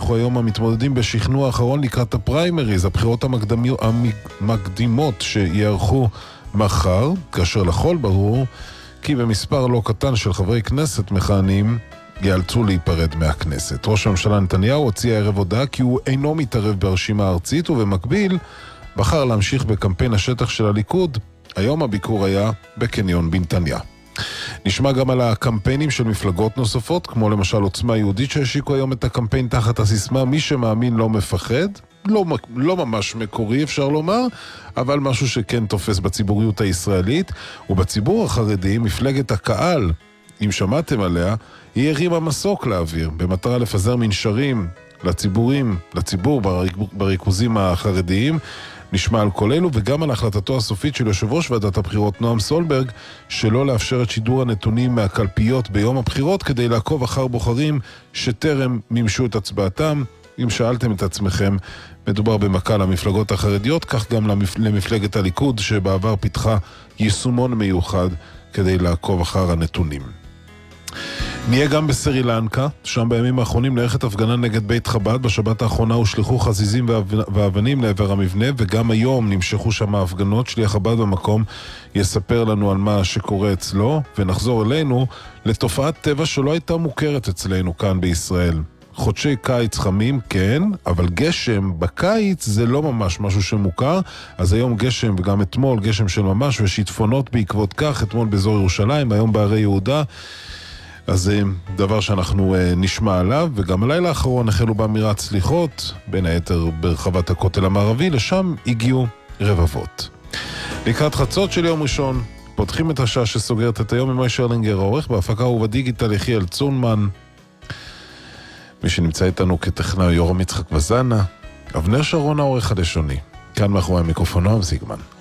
המשיכו היום המתמודדים בשכנוע האחרון לקראת הפריימריז, הבחירות המקדימות שיערכו מחר, כאשר לכל ברור כי במספר לא קטן של חברי כנסת מכהנים יאלצו להיפרד מהכנסת. ראש הממשלה נתניהו הוציא הערב הודעה כי הוא אינו מתערב ברשימה הארצית, ובמקביל בחר להמשיך בקמפיין השטח של הליכוד. היום הביקור היה בקניון בנתניה. נשמע גם על הקמפיינים של מפלגות נוספות, כמו למשל עוצמה יהודית שהשיקו היום את הקמפיין תחת הסיסמה מי שמאמין לא מפחד. לא ממש מקורי אפשר לומר, אבל משהו שכן תופס בציבוריות הישראלית. ובציבור החרדי, מפלגת הקהל, אם שמעתם עליה, היא הרימה מסוק לאוויר במטרה לפזר מנשרים לציבור בריכוזים החרדיים. נשמע על כל אלו וגם על החלטתו הסופית של יושב ראש ועדת הבחירות נועם סולברג שלא לאפשר את שידור הנתונים מהקלפיות ביום הבחירות כדי לעקוב אחר בוחרים שטרם מימשו את הצבעתם. אם שאלתם את עצמכם, מדובר במכה למפלגות החרדיות, כך גם למפלגת הליכוד שבעבר פיתחה יישומון מיוחד כדי לעקוב אחר הנתונים. נהיה גם בסרי לנקה, שם בימים האחרונים נערכת הפגנה נגד בית חב"ד. בשבת האחרונה הושלחו חזיזים ואבנים לעבר המבנה, וגם היום נמשכו שם ההפגנות. שליח חב"ד במקום יספר לנו על מה שקורה אצלו, ונחזור אלינו לתופעת טבע שלא הייתה מוכרת אצלנו כאן בישראל. חודשי קיץ חמים, כן, אבל גשם בקיץ זה לא ממש משהו שמוכר. אז היום גשם, וגם אתמול גשם של ממש, ושיטפונות בעקבות כך, אתמול באזור ירושלים, היום בערי יהודה. אז זה דבר שאנחנו נשמע עליו, וגם הלילה האחרון החלו באמירת סליחות, בין היתר ברחבת הכותל המערבי, לשם הגיעו רבבות. לקראת חצות של יום ראשון, פותחים את השעה שסוגרת את היום עם מי שרלינגר העורך, בהפקה ובדיגיטל יחיאל צונמן, מי שנמצא איתנו כטכנאי יורם יצחק וזנה, אבנר שרון העורך הלשוני, כאן מאחורי המיקרופון נועם זיגמן.